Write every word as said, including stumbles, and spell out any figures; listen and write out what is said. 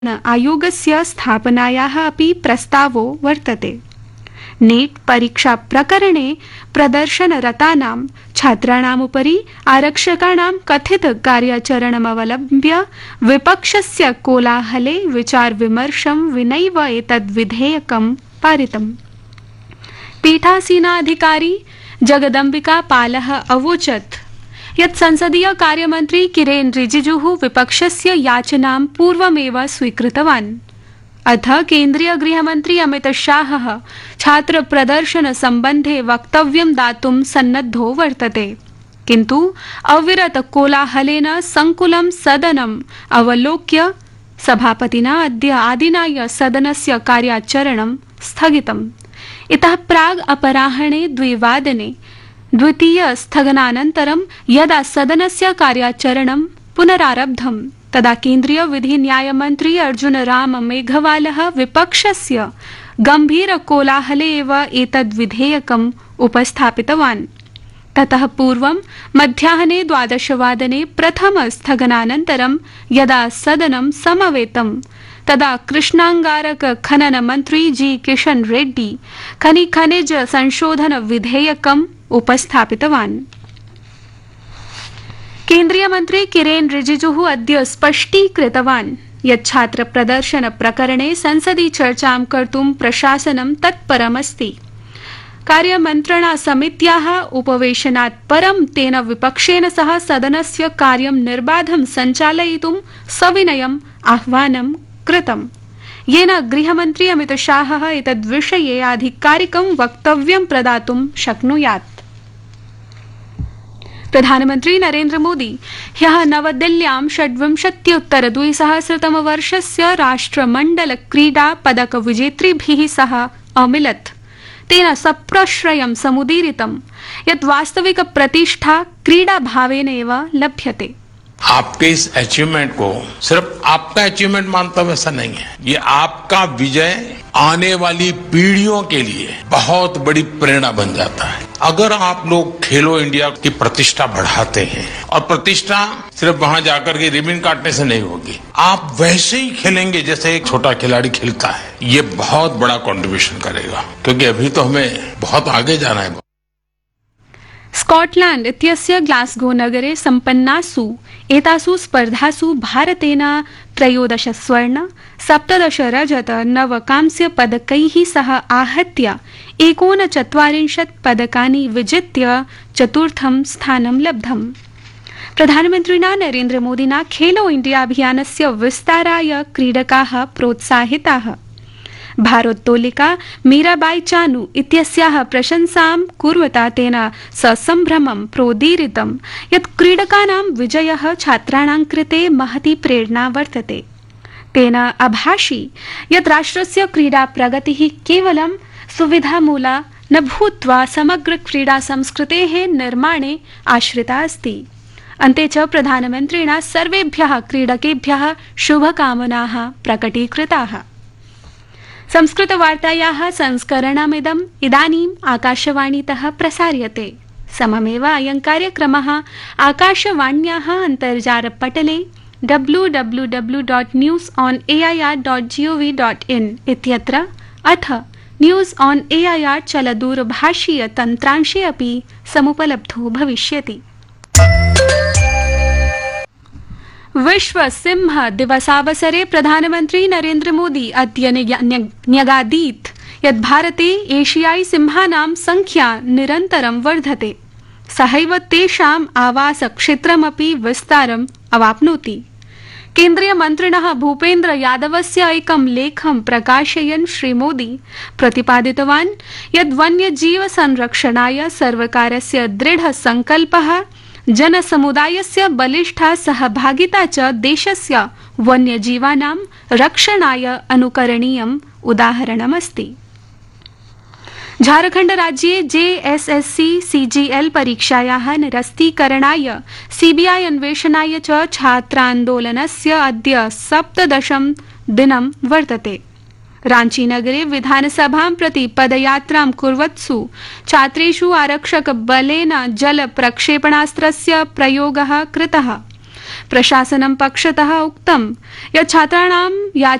आयोगस्य स्थापनायाः अपि प्रस्तावो वर्तते। नीट परीक्षा प्रकरणे प्रदर्शनरतानां छात्राणामुपरि आरक्षकाणां कथित कार्याचरणमवलम्ब्य विपक्षस्य कोलाहले विचारविमर्शं विनैव एतद् विधेयकं पारितम्। पीठासीनाधिकारी जगदम्बिका पालः अवोचत् यत् संसदीय कार्यमन्त्री किरेन रिजिजुः विपक्षस्य याचनां पूर्वमेव स्वीकृतवान्। अथ केन्द्रीय गृहमन्त्री अमित शाहः छात्र प्रदर्शन सम्बन्धे वक्तव्यं दातुं सन्नद्धो वर्तते, किन्तु अविरत कोलाहलेन संकुलं सदनम् अवलोक्य सभापतिना अद्य आदिनाय सदनस्य कार्याचरणं स्थगितम्। इतः प्राग् अपराह्णे द्विवादने द्वितीय स्थगनानन्तरं यदा सदनस्य कार्याचरणं पुनरारब्धम् तदा केन्द्रीय विधि न्यायमन्त्री अर्जुन राम मेघवालः विपक्षस्य गम्भीर कोलाहले एव एतद् विधेयकम् उपस्थापितवान्। ततः पूर्वं मध्याह्ने द्वादशवादने प्रथम स्थगनानन्तरं यदा सदनं समवेतं तदा कृष्णांगारक खनन मंत्री जी किशन रेड्डी खनि खनिज संशोधन विधेयकम् उपस्थापितवान्। केन्द्रीय मन्त्री किरेन रिजिजुः अद्य स्पष्टीकृतवान् यत् छात्र प्रदर्शन प्रकरणे संसदि चर्चां कर्तुं प्रशासनं तत्परमस्ति। कार्यमन्त्रणा समित्याः उपवेशनात् परं तेन विपक्षेन सह सदनस्य कार्यं निर्बाधं सञ्चालयितुं सविनयम् आह्वानं कृतम्, येन गृहमन्त्री अमित शाहः एतद्विषये आधिकारिकं वक्तव्यं प्रदातुं शक्नुयात्। प्रधानमन्त्री नरेन्द्र मोदी ह्यः नवदिल्ल्यां षड्विंशत्युत्तर द्विसहस्रतमवर्षस्य राष्ट्रमण्डल क्रीडा पदक विजेतृभिः सह अमिलत्। तेन सप्रश्रयं समुदीरितं यत् वास्तविक प्रतिष्ठा क्रीडाभावेन एव लभ्यते। आपके इस अचीवमेंट को सिर्फ आपका अचीवमेंट मानता हूं ऐसा नहीं है, ये आपका विजय आने वाली पीढ़ियों के लिए बहुत बड़ी प्रेरणा बन जाता है। अगर आप लोग खेलो इंडिया की प्रतिष्ठा बढ़ाते हैं, और प्रतिष्ठा सिर्फ वहां जाकर के रिबन काटने से नहीं होगी, आप वैसे ही खेलेंगे जैसे एक छोटा खिलाड़ी खेलता है, ये बहुत बड़ा कंट्रीब्यूशन करेगा, क्योंकि अभी तो हमें बहुत आगे जाना है। स्कॉटलैंड इत्यस्य ग्लासगो नगरे सम्पन्नासु एतासु स्पर्धासु भारतेन त्रयोदश स्वर्ण सप्तदश रजत नव कांस्य पदकैः सह आहत्य एकोनचत्वारिंशत् पदकानि विजित्य चतुर्थं स्थानं लब्धम्। प्रधानमन्त्रिणा नरेन्द्र मोदिना खेलो इंडिया अभियानस्य विस्ताराय क्रीडकाः प्रोत्साहिताः। भारोत्तोलिका मीराबाई चानू इत्यस्याः प्रशंसां कुर्वता तेन ससम्भ्रमं प्रोदीरितं यत् क्रीडकानां विजयः छात्राणां कृते महती प्रेरणा वर्तते। तेन अभाषि यत् राष्ट्रस्य क्रीडा प्रगतिः केवलं सुविधामूला न भूत्वा समग्र क्रीडा संस्कृतेः निर्माणे आश्रिता अस्ति। अन्ते च प्रधानमन्त्रिणा सर्वेभ्यः क्रीडकेभ्यः शुभकामनाः प्रकटीकृताः। संस्कृतवार्तायाः संस्करणमिदम् इदानीम् आकाशवाणीतः प्रसार्यते। सममेव अयं कार्यक्रमः आकाशवाण्याः अन्तर्जालपटले W W W dot news on A I R dot G O V dot in इत्यत्र अथ news on A I R चलदूरभाषीय तन्त्रांशे अपि समुपलब्धो भविष्यति। विश्व सिंह दिवसावसरे प्रधानमन्त्री नरेन्द्र मोदी अद्य न्यगादीत् यत् भारते एशियाई सिंहानां संख्या निरन्तरं वर्धते, सहैव तेषाम् आवासक्षेत्रमपि विस्तारम् अवाप्नोति। केन्द्रीय मन्त्रिणः भूपेन्द्र यादवस्य एकं लेखं प्रकाशयन् श्रीमोदी प्रतिपादितवान् यत् वन्यजीव संरक्षणाय सर्वकारस्य दृढ संकल्पः जनसमुदायस्य बलिष्ठा सहभागिता च देशस्य वन्यजीवानां रक्षणाय अनुकरणीयम् उदाहरणमस्ति। झारखण्ड राज्ये जे S S C C G L परीक्षायाः निरस्तीकरणाय CBI अन्वेषणाय च छात्रान्दोलनस्य अद्य सप्तदशं दिनं वर्तते। रांचीनगरे विधानसभां प्रति पदयात्रां कुर्वत्सु छात्रेषु आरक्षक बलेन जल प्रक्षेपणास्त्रस्य प्रयोगः कृतः। प्रशासनं पक्षतः उक्तं यत् छात्राणां